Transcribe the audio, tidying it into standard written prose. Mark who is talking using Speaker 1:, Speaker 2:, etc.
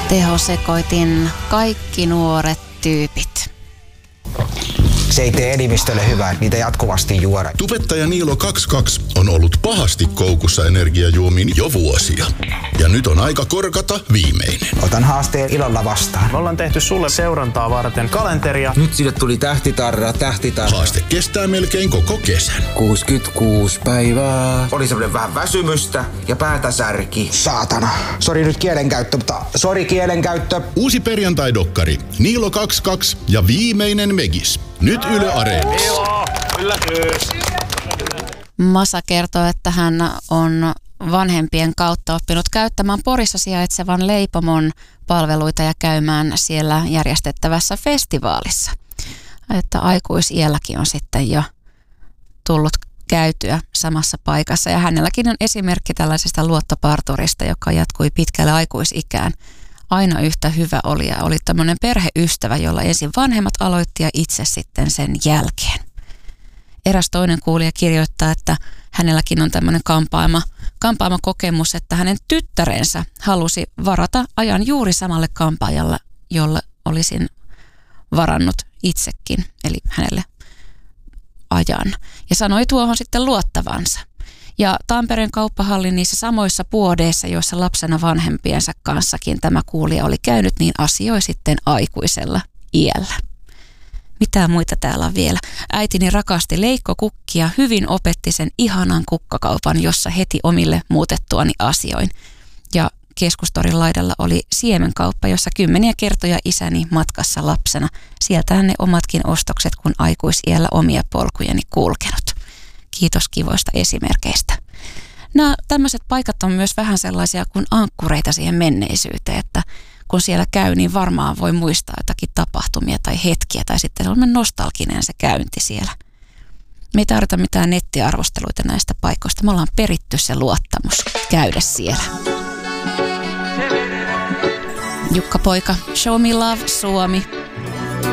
Speaker 1: Tehosekoitin kaikki nuoret tyypit.
Speaker 2: Se ei tee elimistölle hyvää, niitä jatkuvasti juoda.
Speaker 3: Tubettaja Niilo 22 on ollut pahasti koukussa energiajuomiin jo vuosia. Ja nyt on aika korkata viimeinen.
Speaker 2: Otan haasteen ilolla vastaan.
Speaker 4: Me ollaan tehty sulle seurantaa varten kalenteria.
Speaker 5: Nyt sille tuli tähtitarra.
Speaker 3: Haaste kestää melkein koko kesän.
Speaker 5: 66 päivää. Oli semmoinen vähän väsymystä ja päätä särki.
Speaker 2: Saatana. Sori nyt kielenkäyttö, mutta sori kielenkäyttö.
Speaker 3: Uusi perjantai-dokkari Niilo 22 ja viimeinen Megis. Nyt Yle Areenassa.
Speaker 1: Masa kertoo, että hän on vanhempien kautta oppinut käyttämään Porissa sijaitsevan leipomon palveluita ja käymään siellä järjestettävässä festivaalissa. Että aikuisiälläkin on sitten jo tullut käytyä samassa paikassa. Ja hänelläkin on esimerkki tällaisesta luottoparturista, joka jatkui pitkälle aikuisikään. Aina yhtä hyvä oli ja oli tämmöinen perheystävä, jolla ensin vanhemmat aloitti ja itse sitten sen jälkeen. Eräs toinen kuulija kirjoittaa, että hänelläkin on tämmöinen kampaama kokemus, että hänen tyttärensä halusi varata ajan juuri samalle kampaajalle, jolle olisin varannut itsekin, eli hänelle ajan. Ja sanoi tuohon sitten luottavansa. Ja Tampereen kauppahallin niissä samoissa puodeissa, joissa lapsena vanhempiensa kanssakin tämä kuulija oli käynyt, niin asioi sitten aikuisella iällä. Mitä muita täällä on vielä? Äitini rakasti leikkokukkia, hyvin opetti sen ihanan kukkakaupan, jossa heti omille muutettuani asioin. Ja Keskustorin laidalla oli siemenkauppa, jossa 10 kertoja isäni matkassa lapsena. Sieltähän ne omatkin ostokset, kun aikuisiällä omia polkujeni kulkenut. Kiitos kivoista esimerkkeistä. Nämä tämmöiset paikat on myös vähän sellaisia kuin ankkureita siihen menneisyyteen, että kun siellä käy, niin varmaan voi muistaa jotakin tapahtumia tai hetkiä tai sitten se on nostalginen se käynti siellä. Me ei tarvita mitään nettiarvosteluita näistä paikoista. Me ollaan peritty se luottamus käydä siellä. Jukka Poika, Show Me Love Suomi.